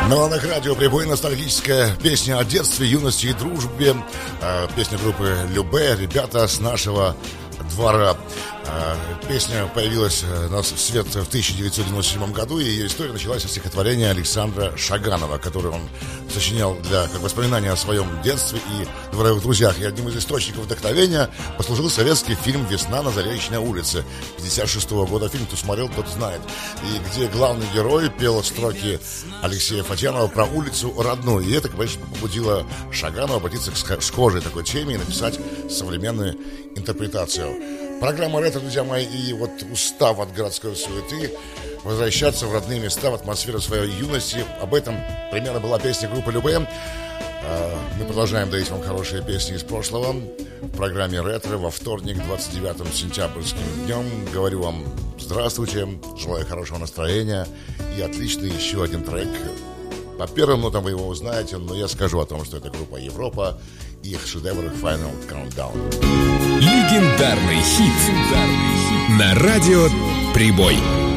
На волнах радио «Прибой» ностальгическая песня о детстве, юности и дружбе. Песня группы Любэ, ребята с нашего двора. Песня появилась на свет в 1997 году, и ее история началась со стихотворения Александра Шаганова, которое он сочинял как воспоминание о своем детстве и дворовых друзьях. И одним из источников вдохновения послужил советский фильм «Весна на Заречной улице» 1956 года. Фильм, кто смотрел, тот знает. И где главный герой пел строки Алексея Фатьянова про улицу родную. И это, конечно, побудило Шаганова обратиться к схожей такой теме и написать современную интерпретацию. Программа «Ретро», друзья мои, и вот устав от городской суеты, возвращаться в родные места, в атмосферу своей юности. Об этом примерно была песня группы Любэ. Мы продолжаем дарить вам хорошие песни из прошлого. В программе «Ретро» во вторник, 29 сентябрьским днем. Говорю вам здравствуйте, желаю хорошего настроения и отличный еще один трек. По первым нотам вы его узнаете, но я скажу о том, что это группа «Европа» и их шедевр «Final Countdown». Легендарный хит на радио «Прибой».